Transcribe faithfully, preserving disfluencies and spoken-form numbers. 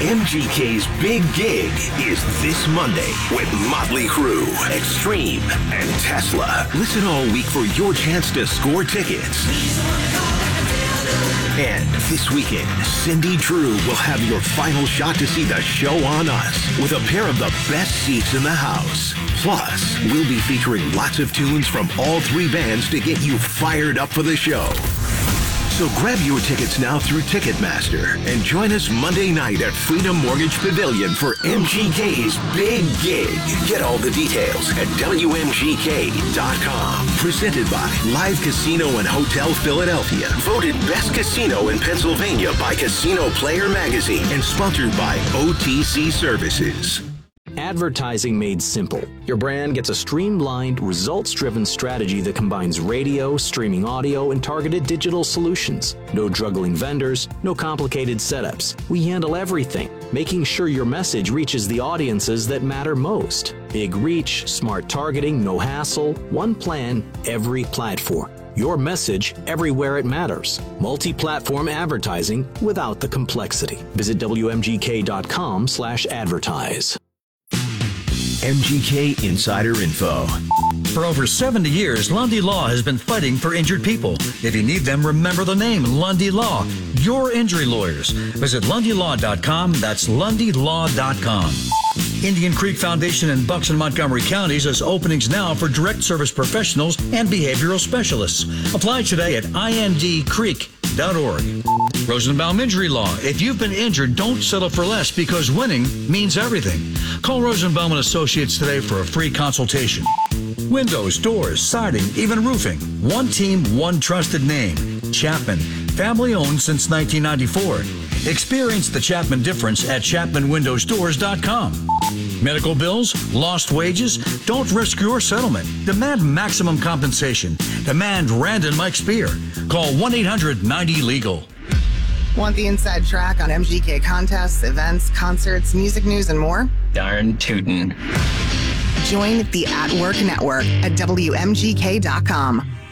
M G K's big gig is this Monday with Motley Crue, Extreme, and Tesla. Listen all week for your chance to score tickets. And this weekend, Cindy Drew will have your final shot to see the show on us with a pair of the best seats in the house. Plus, we'll be featuring lots of tunes from all three bands to get you fired up for the show. So grab your tickets now through Ticketmaster and join us Monday night at Freedom Mortgage Pavilion for M G K's big gig. Get all the details at W M G K dot com. Presented by Live Casino and Hotel Philadelphia. Voted Best Casino in Pennsylvania by Casino Player Magazine and sponsored by O T C Services. Advertising made simple. Your brand gets a streamlined, results-driven strategy that combines radio, streaming audio, and targeted digital solutions. No juggling vendors, no complicated setups. We handle everything, making sure your message reaches the audiences that matter most. Big reach, smart targeting, no hassle, one plan, every platform. Your message everywhere it matters. Multi-platform advertising without the complexity. Visit W M G K dot com slash advertise. M G K Insider Info. For over seventy years, Lundy Law has been fighting for injured people. If you need them, remember the name Lundy Law. Your injury lawyers. Visit Lundy Law dot com. That's Lundy Law dot com. Indian Creek Foundation in Bucks and Montgomery counties has openings now for direct service professionals and behavioral specialists. Apply today at I N D creek dot org. Rosenbaum Injury Law. If you've been injured, don't settle for less because winning means everything. Call Rosenbaum and Associates today for a free consultation. Windows, doors, siding, even roofing. One team, one trusted name. Chapman. Family owned since nineteen ninety-four. Experience the Chapman difference at Chapman Windows Doors dot com. Medical bills? Lost wages? Don't risk your settlement. Demand maximum compensation. Demand Rand and Mike Spear. Call one eight hundred ninety legal. Want the inside track on M G K contests, events, concerts, music news, and more? Darn tootin'. Join the At Work Network at W M G K dot com.